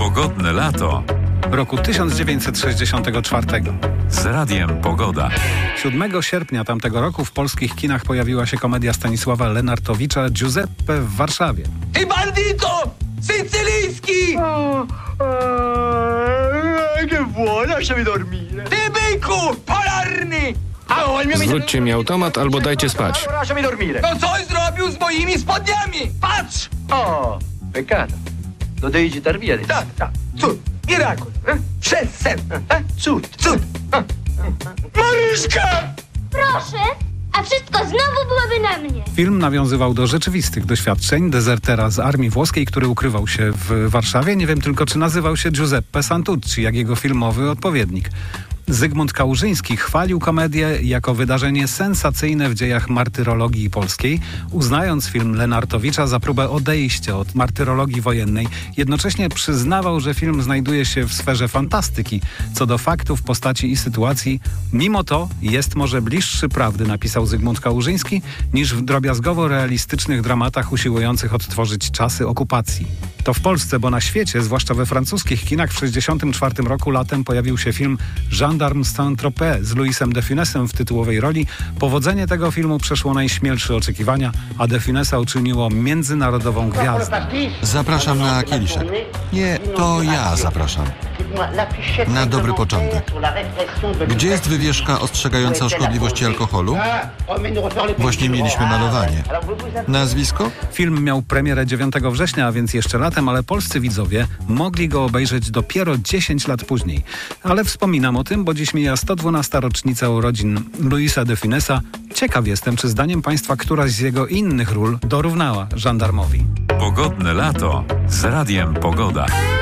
Pogodne lato roku 1964. z Radiem Pogoda. 7 sierpnia tamtego roku w polskich kinach pojawiła się komedia Stanisława Lenartowicza Giuseppe w Warszawie. Ty bandito! Sycylijski! Che buono, lasciami dormire. Ty byku! Polarny! Zwróćcie mi automat albo dajcie spać. Lasciami dormire. No coś zrobił z moimi spodniami? Patrz! O, peccato. Lo devi gettar via adesso. Tak. Cud, miracolo. Przez sen. Cud. Maryśka! Proszę, a wszystko znowu byłoby na mnie. Film nawiązywał do rzeczywistych doświadczeń dezertera z armii włoskiej, który ukrywał się w Warszawie. Nie wiem tylko, czy nazywał się Giuseppe Santucci, jak jego filmowy odpowiednik. Zygmunt Kałużyński chwalił komedię jako wydarzenie sensacyjne w dziejach martyrologii polskiej, uznając film Lenartowicza za próbę odejścia od martyrologii wojennej. Jednocześnie przyznawał, że film znajduje się w sferze fantastyki. Co do faktów, postaci i sytuacji, mimo to jest może bliższy prawdy, napisał Zygmunt Kałużyński, niż w drobiazgowo-realistycznych dramatach usiłujących odtworzyć czasy okupacji. To w Polsce, bo na świecie, zwłaszcza we francuskich kinach w 1964 roku latem pojawił się film Gendarme Saint-Tropez z Louisem de Funèsem w tytułowej roli. Powodzenie tego filmu przeszło najśmielsze oczekiwania, a de Funèsa uczyniło międzynarodową gwiazdę. Zapraszam na kieliszek. Nie, to ja zapraszam. Na dobry początek. Gdzie jest wywieszka ostrzegająca o szkodliwości alkoholu? Właśnie mieliśmy malowanie. Nazwisko? Film miał premierę 9 września, a więc jeszcze latem, ale polscy widzowie mogli go obejrzeć dopiero 10 lat później. Ale wspominam o tym, bo dziś mija 112. rocznica urodzin Louisa de Funèsa. Ciekaw jestem, czy zdaniem Państwa któraś z jego innych ról dorównała żandarmowi. Pogodne lato z Radiem Pogoda.